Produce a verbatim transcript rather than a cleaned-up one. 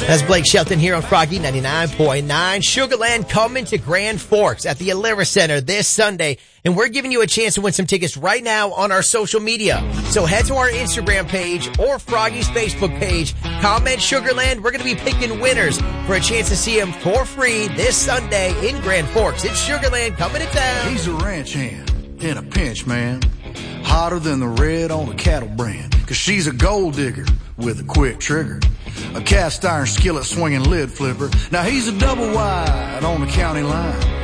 That's Blake Shelton here on Froggy ninety-nine point nine. Sugarland coming to Grand Forks at the Alera Center this Sunday. And we're giving you a chance to win some tickets right now on our social media. So head to our Instagram page or Froggy's Facebook page. Comment Sugarland. We're going to be picking winners for a chance to see him for free this Sunday in Grand Forks. It's Sugarland coming to town. He's a ranch hand in a pinch, man. Hotter than the red on a cattle brand. Cause she's a gold digger with a quick trigger. A cast iron skillet swinging lid flipper. Now he's a double wide on the county line.